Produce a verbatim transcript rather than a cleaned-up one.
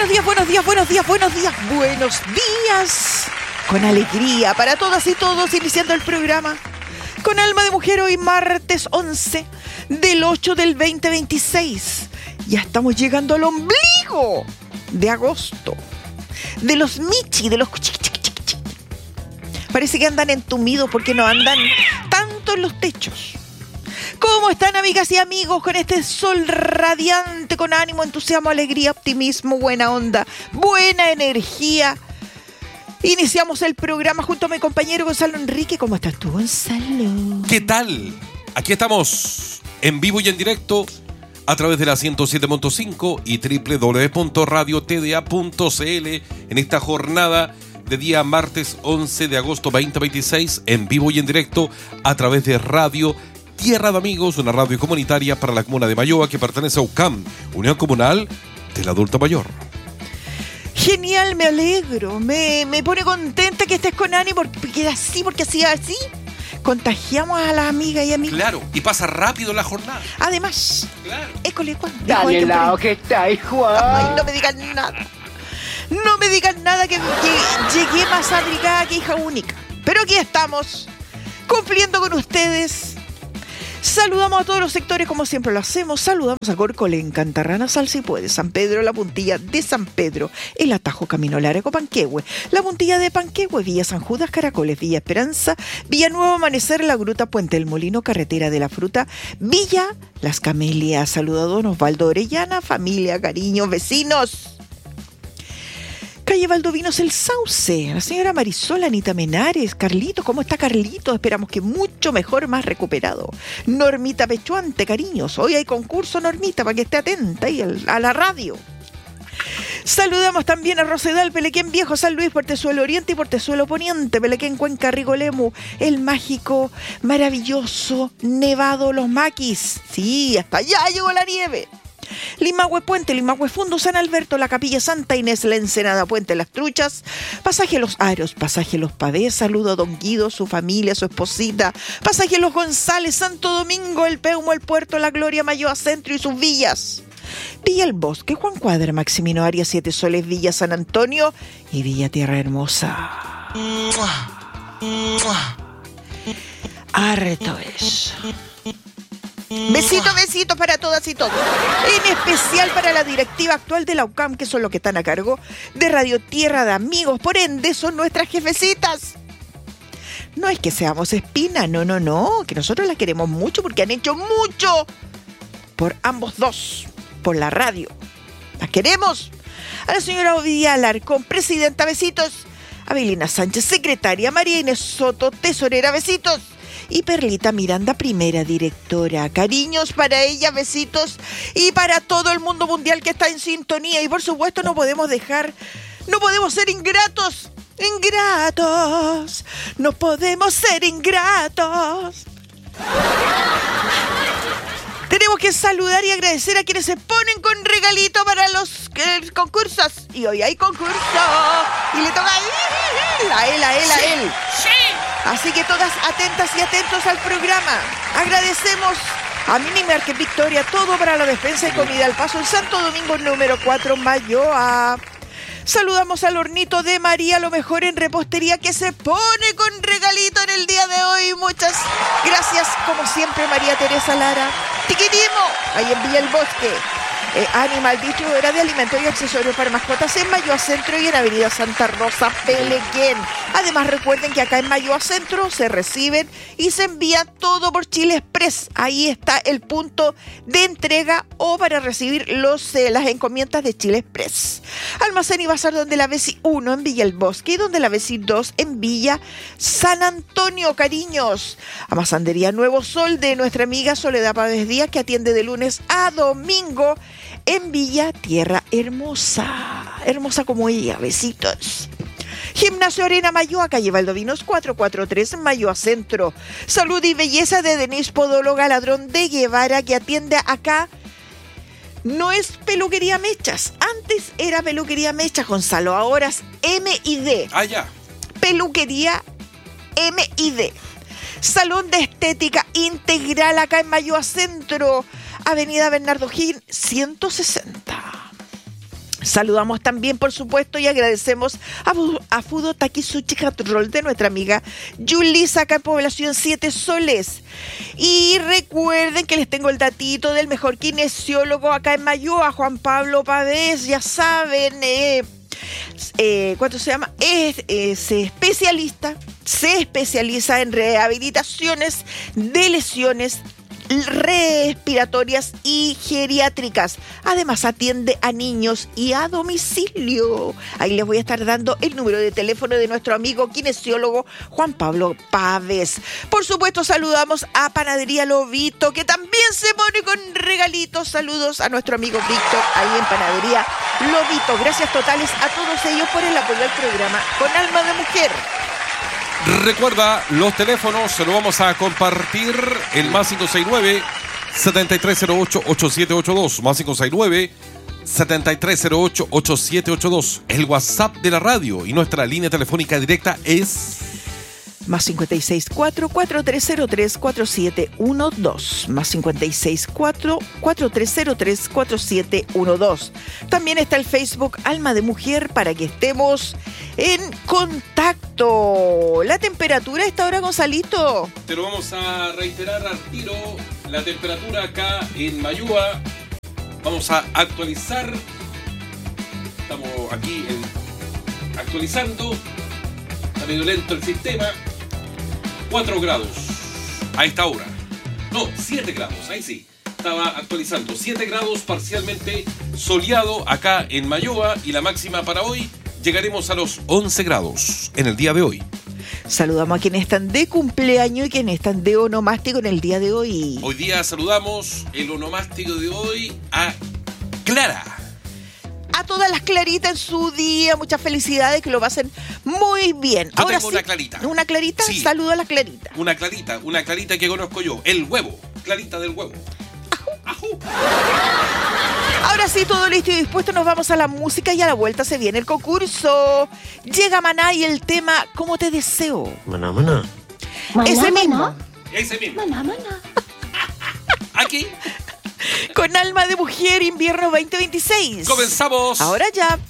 Buenos días, buenos días, buenos días, buenos días, buenos días. Con alegría para todas y todos, iniciando el programa con alma de mujer hoy martes once del ocho del veinte veintiséis. Ya estamos llegando al ombligo de agosto. De los michi, de los cuchiquichiquichiqui. Parece que andan entumidos porque no andan tanto en los techos. ¿Cómo están, amigas y amigos, con este sol radiante, con ánimo, entusiasmo, alegría, optimismo, buena onda, buena energía? Iniciamos el programa junto a mi compañero Gonzalo Enrique. ¿Cómo estás tú, Gonzalo? ¿Qué tal? Aquí estamos en vivo y en directo a través de la ciento siete punto cinco y doble u doble u doble u punto radio t d a punto c l en esta jornada de día martes once de agosto veinte veintiséis, en vivo y en directo a través de Radio Tierra de Amigos, una radio comunitaria para la comuna de Mayoa que pertenece a U C A M, Unión Comunal del Adulto Mayor. Genial, me alegro, me, me pone contenta que estés con ánimo, porque así, porque así, así, contagiamos a las amigas y amigos. Claro, y pasa rápido la jornada. Además, claro. École, Juan. Dale lado que está ahí, Juan. Ay, no me digan nada. No me digan nada que, que llegué más abrigada que hija única. Pero aquí estamos, cumpliendo con ustedes. Saludamos a todos los sectores como siempre lo hacemos. Saludamos a Corcolén, Cantarrana, Salsipuede, San Pedro, La Puntilla de San Pedro, El Atajo, Camino Largo, Panquehue, La Puntilla de Panquehue, Villa San Judas, Caracoles, Villa Esperanza, Villa Nuevo Amanecer, La Gruta, Puente del Molino, Carretera de la Fruta, Villa Las Camelias. Saludo a don Osvaldo Orellana, familia, cariños, vecinos. Calle Valdovinos El Sauce, la señora Marisol, Anita Menares, Carlito, ¿cómo está Carlito? Esperamos que mucho mejor, más recuperado. Normita Pechuante, cariños, hoy hay concurso, Normita, para que esté atenta ahí a la radio. Saludamos también a Rosedal, Pelequén Viejo, San Luis, Portezuelo Oriente y Portezuelo Poniente, Pelequén, Cuenca, Rigolemu, el mágico, maravilloso, nevado Los Maquis. Sí, hasta allá llegó la nieve. Limahue Puente, Limahue Fundo, San Alberto, La Capilla Santa Inés, La Ensenada, Puente Las Truchas, Pasaje Los Aros, Pasaje Los Pavés, saludo a don Guido, su familia, su esposita, Pasaje Los González, Santo Domingo, El Peumo, El Puerto, La Gloria, Mayoa Centro y sus villas. Villa El Bosque, Juan Cuadra, Maximino Arias, Siete Soles, Villa San Antonio y Villa Tierra Hermosa. Harto eso. Besitos, besitos para todas y todos. En especial para la directiva actual de la U C A M, que son los que están a cargo de Radio Tierra de Amigos. Por ende, son nuestras jefecitas. No es que seamos espina, no, no, no. Que nosotros las queremos mucho porque han hecho mucho por ambos dos, por la radio. Las queremos. A la señora Ovidia Alarcón, presidenta, besitos. A Belina Sánchez, secretaria. María Inés Soto, tesorera, besitos. Y Perlita Miranda, primera directora. Cariños para ella, besitos. Y para todo el mundo mundial que está en sintonía. Y por supuesto no podemos dejar, no podemos ser ingratos. Ingratos. No podemos ser ingratos. Tenemos que saludar y agradecer a quienes se ponen con regalito para los eh, concursos. Y hoy hay concurso. Y le toca a él, a él, a él. Sí. Así que todas atentas y atentos al programa. Agradecemos a Mini Market Victoria, todo para la defensa y comida al paso en Santo Domingo número cuatro, Mayoa. Saludamos al Hornito de María, lo mejor en repostería, que se pone con regalito en el día de hoy. Muchas gracias, como siempre, María Teresa Lara. Tiquitimo, ahí en Villa El Bosque. Eh, Animal distribuidora de alimentos y accesorios para mascotas en Mayoa Centro y en Avenida Santa Rosa, Pelequén. Además, recuerden que acá en Mayoa Centro se reciben y se envía todo por Chile Express. Ahí está el punto de entrega o para recibir los, eh, las encomiendas de Chile Express. Almacén y bazar donde la Besi uno en Villa El Bosque y donde la Besi dos en Villa San Antonio, cariños. Amasandería Nuevo Sol de nuestra amiga Soledad Pávez Díaz, que atiende de lunes a domingo en Villa Tierra Hermosa. Hermosa como ella, besitos. Gimnasio Arena Mayoa, calle Valdovinos cuatrocientos cuarenta y tres, Mayoa Centro. Salud y belleza de Denise Podóloga Ladrón de Guevara, que atiende acá. No es peluquería Mechas. Antes era peluquería Mechas, Gonzalo. Ahora es M y D. Ah, ya. Peluquería M y D. Salón de Estética Integral acá en Mayoa Centro. Avenida Bernardo Gil, ciento sesenta. Saludamos también, por supuesto, y agradecemos a, a Fudo Takisuchi Roll de nuestra amiga Yulisa, acá en Población Siete Soles. Y recuerden que les tengo el datito del mejor kinesiólogo acá en Mayoa, Juan Pablo Pavés, ya saben, eh, eh, ¿cuánto se llama? Es, es especialista, se especializa en rehabilitaciones de lesiones respiratorias y geriátricas. Además atiende a niños y a domicilio. Ahí les voy a estar dando el número de teléfono de nuestro amigo kinesiólogo Juan Pablo Pávez. Por supuesto, saludamos a Panadería Lobito, que también se pone con regalitos. Saludos a nuestro amigo Víctor ahí en Panadería Lobito. Gracias totales a todos ellos por el apoyo al programa Con Alma de Mujer. Recuerda, los teléfonos se los vamos a compartir. El más cinco seis nueve, siete tres cero ocho, ocho siete ocho dos. Más cinco seis nueve, siete tres cero ocho, ocho siete ocho dos. El WhatsApp de la radio y nuestra línea telefónica directa es... Más cinco seis cuatro, cuatro tres cero tres, cuatro siete uno dos. Más cinco seis cuatro, cuatro tres cero tres, cuatro siete uno dos. También está el Facebook Alma de Mujer para que estemos en contacto. La temperatura a esta hora, Gonzalito. Te lo vamos a reiterar al tiro. La temperatura acá en Mayúa. Vamos a actualizar. Estamos aquí en, actualizando. Está medio lento el sistema. cuatro grados a esta hora. No, siete grados, ahí sí. Estaba actualizando. siete grados parcialmente soleado acá en Mayoa y la máxima para hoy llegaremos a los once grados en el día de hoy. Saludamos a quienes están de cumpleaños y quienes están de onomástico en el día de hoy. Hoy día saludamos el onomástico de hoy a Clara. A todas las Claritas en su día, muchas felicidades, que lo pasen muy bien. Yo Ahora tengo sí, una Clarita. ¿Una Clarita? Sí. Saludo a las Claritas. Una Clarita, una Clarita que conozco yo. El huevo, Clarita del huevo. Ajú. Ahora sí, todo listo y dispuesto, nos vamos a la música y a la vuelta se viene el concurso. Llega Maná y el tema ¿Cómo te deseo? Maná, maná. Ese mismo. Ese mismo. Maná, maná. Aquí Con Alma de Mujer, invierno veinte veintiséis. comenzamos. Ahora ya.